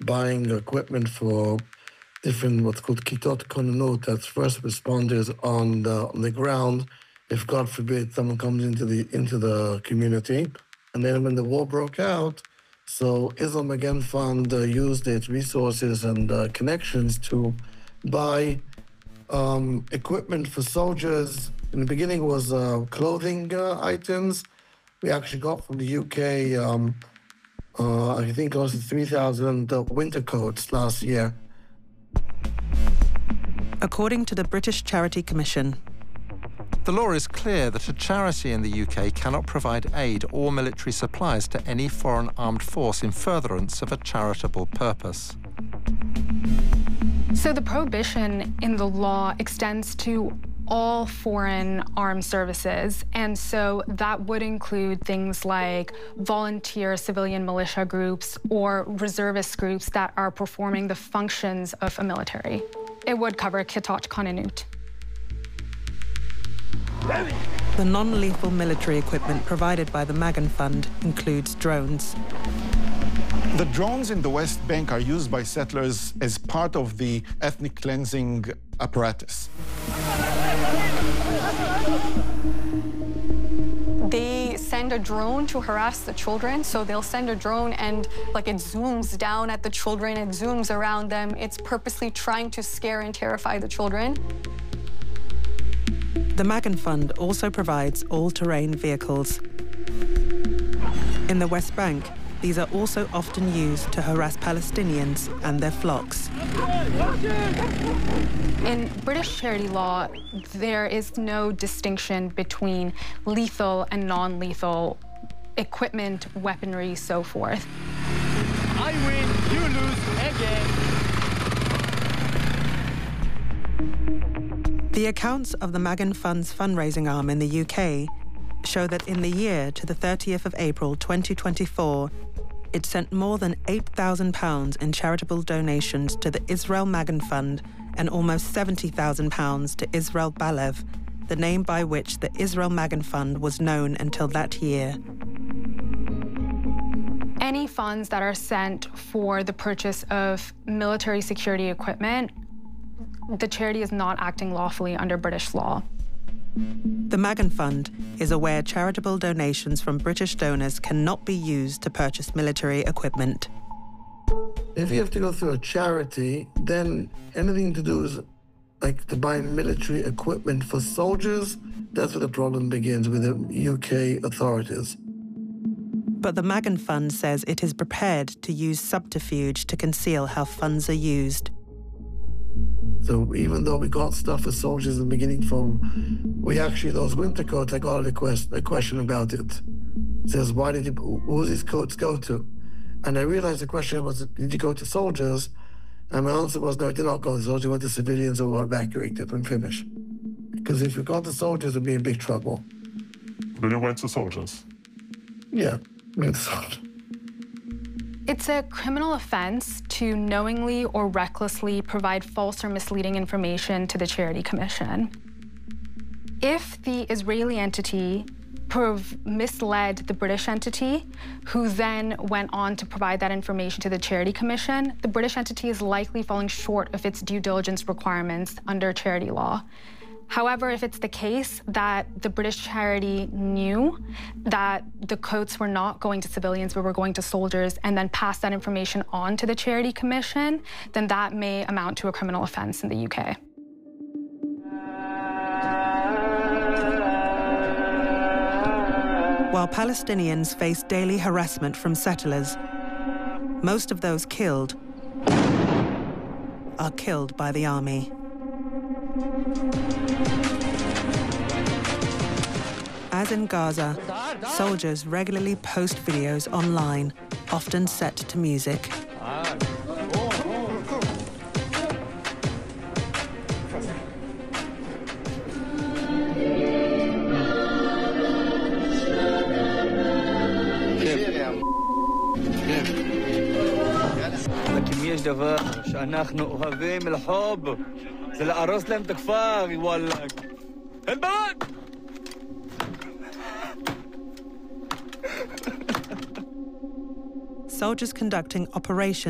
buying equipment for different what's called kitot konanut, that's first responders on the ground, if God forbid someone comes into the community. And then when the war broke out, so Israel Magen Fund used its resources and connections to buy equipment for soldiers. In the beginning it was clothing items. We actually got from the UK, I think it was 3,000 winter coats last year. According to the British Charity Commission, the law is clear that a charity in the UK cannot provide aid or military supplies to any foreign armed force in furtherance of a charitable purpose. So the prohibition in the law extends to all foreign armed services, and so that would include things like volunteer civilian militia groups or reservist groups that are performing the functions of a military. It would cover kitot konanut. The non-lethal military equipment provided by the Magen Fund includes drones. The drones in the West Bank are used by settlers as part of the ethnic cleansing apparatus. They send a drone to harass the children, so they'll send a drone and like it zooms down at the children, it zooms around them. It's purposely trying to scare and terrify the children. The Magen Fund also provides all-terrain vehicles. In the West Bank, these are also often used to harass Palestinians and their flocks. In British charity law, there is no distinction between lethal and non-lethal equipment, weaponry, so forth. I win, you lose again. The accounts of the Magen Fund's fundraising arm in the UK show that in the year to the 30th of April 2024, it sent more than £8,000 in charitable donations to the Israel Magen Fund and almost £70,000 to Israel Balev, the name by which the Israel Magen Fund was known until that year. Any funds that are sent for the purchase of military security equipment, the charity is not acting lawfully under British law. The Magen Fund is aware charitable donations from British donors cannot be used to purchase military equipment. If you have to go through a charity, then anything to do is like to buy military equipment for soldiers, that's where the problem begins with the UK authorities. But the Magen Fund says it is prepared to use subterfuge to conceal how funds are used. So even though we got stuff for soldiers in the beginning those winter coats, I got a question about it. It says, who did these coats go to? And I realized the question was, did you go to soldiers? And my answer was, no, it did not go to soldiers, it went to civilians who were evacuated when finished. Because if you got to soldiers, we'd be in big trouble. Then you went to soldiers? Yeah, we went to soldiers. It's a criminal offense to knowingly or recklessly provide false or misleading information to the Charity Commission. If the Israeli entity misled the British entity, who then went on to provide that information to the Charity Commission, the British entity is likely falling short of its due diligence requirements under charity law. However, if it's the case that the British charity knew that the coats were not going to civilians but were going to soldiers and then passed that information on to the Charity Commission, then that may amount to a criminal offense in the UK. While Palestinians face daily harassment from settlers, most of those killed are killed by the army. As in Gaza, soldiers regularly post videos online, often set to music. لكن יש דבר שאנחנו אוהבים الحب זה להרוס להם את הכפר, וואלק. אין בעד! Soldiers conducting operations